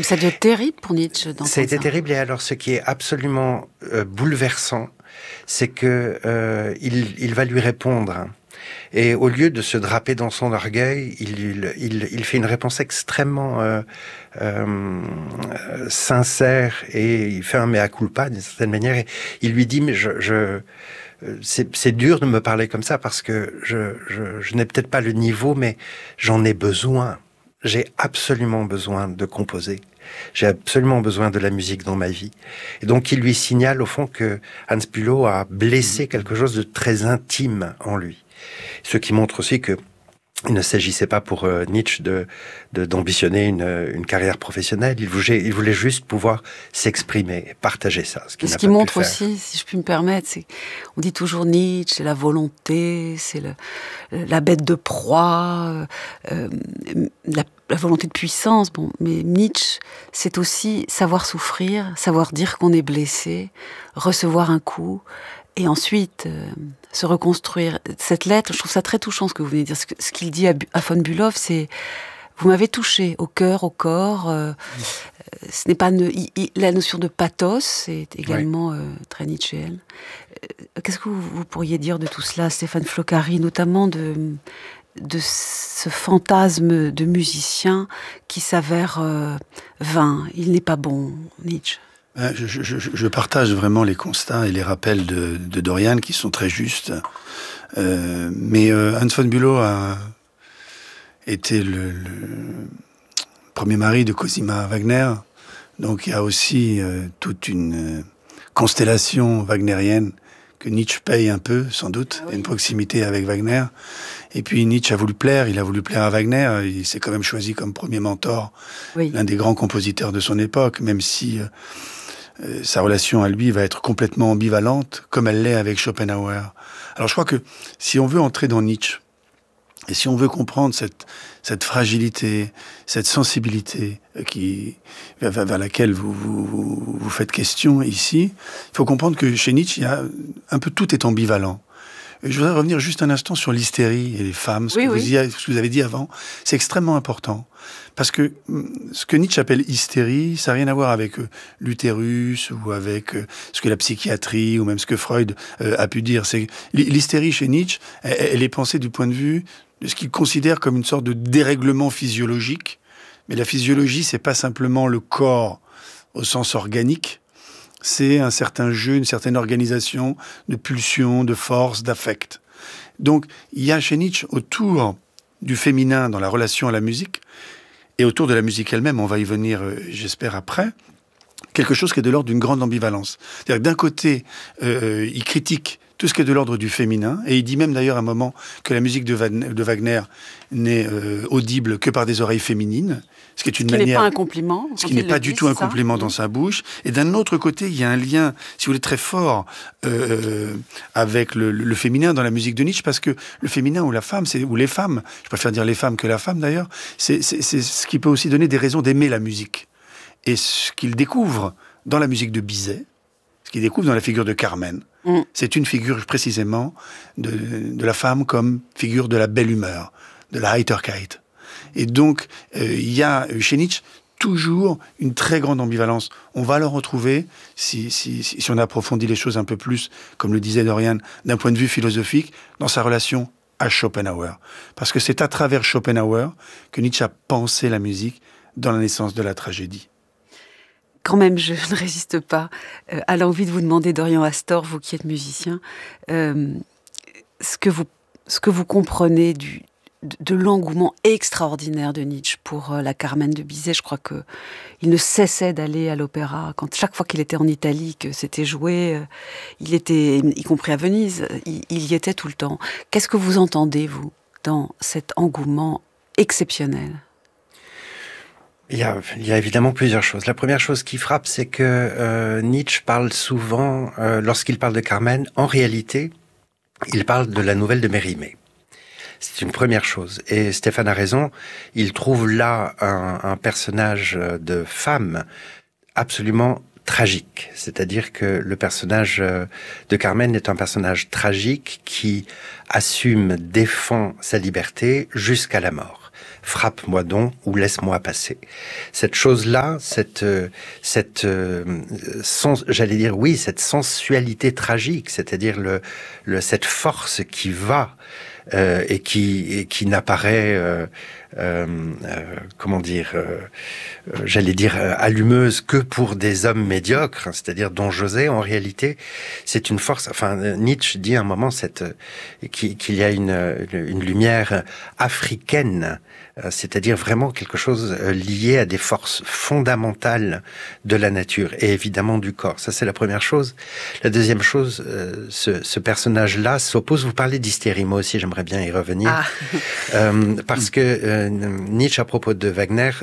Ça a dû être terrible pour Nietzsche d'entendre ça. Ça a été terrible, et alors ce qui est absolument bouleversant, c'est que il va lui répondre. Et au lieu de se draper dans son orgueil, il fait une réponse extrêmement sincère, et il fait un mea culpa d'une certaine manière. Et il lui dit, mais c'est dur de me parler comme ça parce que je n'ai peut-être pas le niveau, mais j'en ai besoin. J'ai absolument besoin de composer. J'ai absolument besoin de la musique dans ma vie. Et donc, il lui signale au fond que Hans Bülow a blessé quelque chose de très intime en lui. Ce qui montre aussi que il ne s'agissait pas pour Nietzsche d'ambitionner une carrière professionnelle. Il voulait juste pouvoir s'exprimer et partager ça. Ce qui montre aussi, si je puis me permettre, c'est on dit toujours Nietzsche, c'est la volonté, c'est la bête de proie, la volonté de puissance. Bon, mais Nietzsche, c'est aussi savoir souffrir, savoir dire qu'on est blessé, recevoir un coup, et ensuite se reconstruire. Cette lettre, je trouve ça très touchant ce que vous venez de dire. Ce qu'il dit à von Bülow, c'est « Vous m'avez touché au cœur, au corps ». Ce n'est pas la notion de pathos, c'est également très nietzschéenne. Qu'est-ce que vous pourriez dire de tout cela, Stéphane Floccari, notamment de ce fantasme de musicien qui s'avère vain? Il n'est pas bon, Nietzsche. Je partage vraiment les constats et les rappels de Dorian qui sont très justes. Mais Hans von Bülow a été le premier mari de Cosima Wagner. Donc il y a aussi toute une constellation wagnérienne que Nietzsche paye un peu, sans doute, une proximité avec Wagner. Et puis Nietzsche a voulu plaire, il a voulu plaire à Wagner, il s'est quand même choisi comme premier mentor, l'un des grands compositeurs de son époque, même si sa relation à lui va être complètement ambivalente, comme elle l'est avec Schopenhauer. Alors je crois que si on veut entrer dans Nietzsche, et si on veut comprendre cette fragilité, cette sensibilité vers laquelle vous faites question ici, il faut comprendre que chez Nietzsche, il y a un peu tout est ambivalent. Je voudrais revenir juste un instant sur l'hystérie et les femmes, ce que vous avez dit avant. C'est extrêmement important. Parce que ce que Nietzsche appelle hystérie, ça n'a rien à voir avec l'utérus ou avec ce que la psychiatrie ou même ce que Freud a pu dire. C'est l'hystérie chez Nietzsche, elle est pensée du point de vue de ce qu'il considère comme une sorte de dérèglement physiologique. Mais la physiologie, c'est pas simplement le corps au sens organique. C'est un certain jeu, une certaine organisation de pulsions, de force, d'affect. Donc, il y a chez Nietzsche, autour du féminin dans la relation à la musique, et autour de la musique elle-même, on va y venir, j'espère, après, quelque chose qui est de l'ordre d'une grande ambivalence. C'est-à-dire que d'un côté, il critique tout ce qui est de l'ordre du féminin, et il dit même d'ailleurs à un moment que la musique de Wagner n'est audible que par des oreilles féminines, ce qui est une manière... n'est pas un compliment. Ce qui n'est pas du tout un compliment dans sa bouche. Et d'un autre côté, il y a un lien, si vous voulez, très fort avec le féminin dans la musique de Nietzsche, parce que le féminin ou la femme, ou les femmes, je préfère dire les femmes que la femme d'ailleurs, c'est ce qui peut aussi donner des raisons d'aimer la musique. Et ce qu'il découvre dans la musique de Bizet, ce qu'il découvre dans la figure de Carmen, c'est une figure précisément de la femme comme figure de la belle humeur, de la Heiterkeit. Et donc, il y a chez Nietzsche toujours une très grande ambivalence. On va le retrouver, si on approfondit les choses un peu plus, comme le disait Dorian, d'un point de vue philosophique, dans sa relation à Schopenhauer. Parce que c'est à travers Schopenhauer que Nietzsche a pensé la musique dans la naissance de la tragédie. Quand même, je ne résiste pas à l'envie de vous demander, Dorian Astor, vous qui êtes musicien, ce que vous comprenez de l'engouement extraordinaire de Nietzsche pour la Carmen de Bizet. Je crois que il ne cessait d'aller à l'opéra. Chaque fois qu'il était en Italie, que c'était joué, il était, y compris à Venise, il y était tout le temps. Qu'est-ce que vous entendez, vous, dans cet engouement exceptionnel ? Il y a évidemment plusieurs choses. La première chose qui frappe, c'est que Nietzsche parle souvent, lorsqu'il parle de Carmen, en réalité, il parle de la nouvelle de Mérimée. C'est une première chose. Et Stéphane a raison, il trouve là un personnage de femme absolument tragique. C'est-à-dire que le personnage de Carmen est un personnage tragique qui assume, défend sa liberté jusqu'à la mort. frappe-moi donc ou laisse-moi passer. Cette chose-là, cette sensualité tragique, c'est-à-dire cette force qui va et qui n'apparaît, allumeuse que pour des hommes médiocres, hein, c'est-à-dire Don José, en réalité, c'est une force. Enfin, Nietzsche dit à un moment qu'il y a une lumière africaine, c'est-à-dire vraiment quelque chose lié à des forces fondamentales de la nature et évidemment du corps. Ça, c'est la première chose. La deuxième chose, ce personnage-là s'oppose. Vous parlez d'hystérie, moi aussi, j'aimerais bien y revenir. Parce que Nietzsche, à propos de Wagner,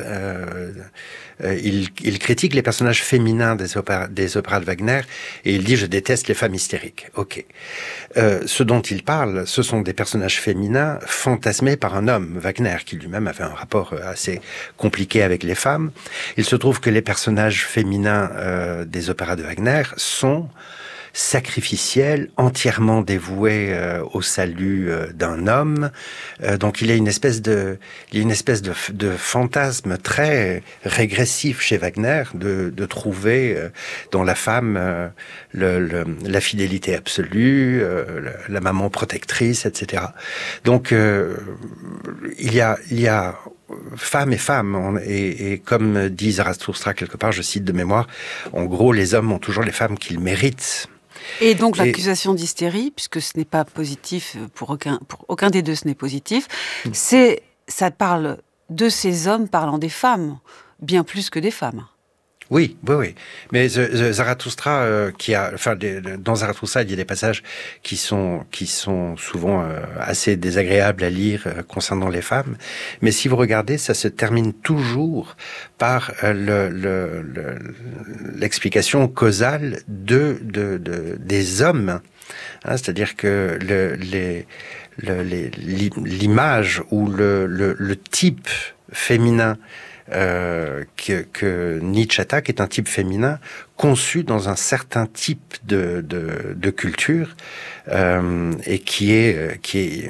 il critique les personnages féminins des opéras de Wagner et il dit « je déteste les femmes hystériques ». Ok. Ce dont il parle, ce sont des personnages féminins fantasmés par un homme, Wagner, qui lui-même avait un rapport assez compliqué avec les femmes. Il se trouve que les personnages féminins des opéras de Wagner sont sacrificiel, entièrement dévoué au salut d'un homme. Donc il y a une espèce de fantasme très régressif chez Wagner de trouver dans la femme la fidélité absolue, la maman protectrice, etc. Donc il y a femmes et femmes, et comme dit Zarathustra quelque part, je cite de mémoire, en gros, les hommes ont toujours les femmes qu'ils méritent. Et donc l'accusation d'hystérie, puisque ce n'est pas positif pour aucun des deux, ce n'est positif, ça parle de ces hommes parlant des femmes, bien plus que des femmes. Oui. Mais Zarathustra, dans Zarathustra, il y a des passages qui sont souvent assez désagréables à lire concernant les femmes. Mais si vous regardez, ça se termine toujours par l'explication causale des hommes. Hein, c'est-à-dire que l'image ou le type féminin que Nietzsche attaque est un type féminin conçu dans un certain type de culture et qui est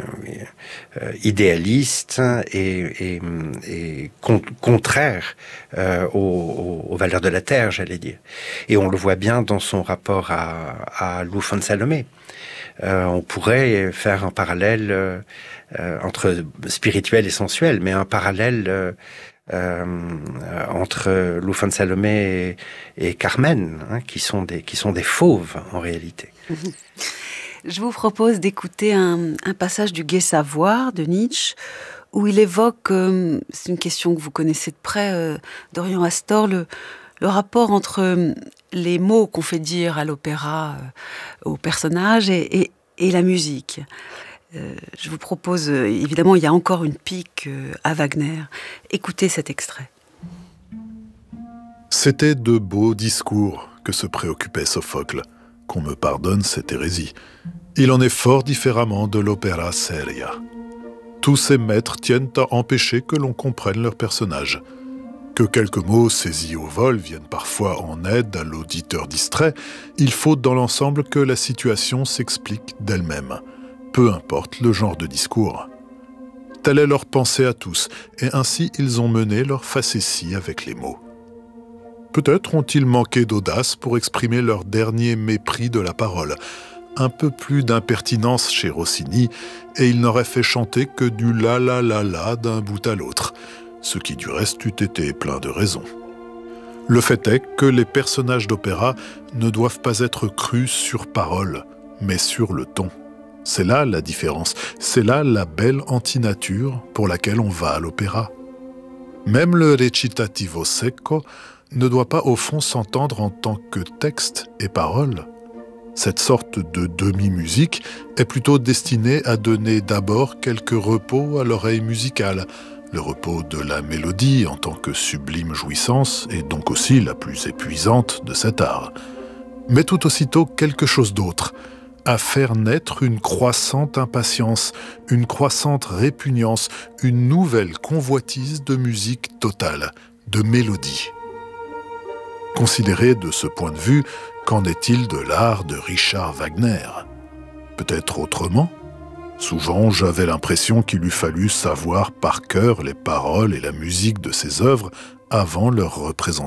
idéaliste et contraire aux valeurs de la terre, j'allais dire. Et on le voit bien dans son rapport à Lou von Salomé. On pourrait faire un parallèle entre spirituel et sensuel, mais un parallèle entre Lou von Salomé et Carmen, hein, qui sont des fauves en réalité. Je vous propose d'écouter un passage du Gai Savoir de Nietzsche, où il évoque, c'est une question que vous connaissez de près, Dorian Astor, le rapport entre les mots qu'on fait dire à l'opéra aux personnages et la musique. Je vous propose, évidemment, il y a encore une pique à Wagner. Écoutez cet extrait. C'étaient de beaux discours que se préoccupait Sophocle. Qu'on me pardonne cette hérésie. Il en est fort différemment de l'opéra seria. Tous ces maîtres tiennent à empêcher que l'on comprenne leurs personnages. Que quelques mots saisis au vol viennent parfois en aide à l'auditeur distrait, il faut dans l'ensemble que la situation s'explique d'elle-même. Peu importe le genre de discours. Telle est leur pensée à tous, et ainsi ils ont mené leur facétie avec les mots. Peut-être ont-ils manqué d'audace pour exprimer leur dernier mépris de la parole. Un peu plus d'impertinence chez Rossini, et il n'aurait fait chanter que du la la la la d'un bout à l'autre, ce qui du reste eût été plein de raisons. Le fait est que les personnages d'opéra ne doivent pas être crus sur parole, mais sur le ton. C'est là la différence, c'est là la belle antinature pour laquelle on va à l'opéra. Même le recitativo secco ne doit pas au fond s'entendre en tant que texte et parole. Cette sorte de demi-musique est plutôt destinée à donner d'abord quelques repos à l'oreille musicale, le repos de la mélodie en tant que sublime jouissance et donc aussi la plus épuisante de cet art. Mais tout aussitôt quelque chose d'autre, à faire naître une croissante impatience, une croissante répugnance, une nouvelle convoitise de musique totale, de mélodie. Considéré de ce point de vue, qu'en est-il de l'art de Richard Wagner ? Peut-être autrement ? Souvent, j'avais l'impression qu'il eût fallu savoir par cœur les paroles et la musique de ses œuvres avant leur représentation.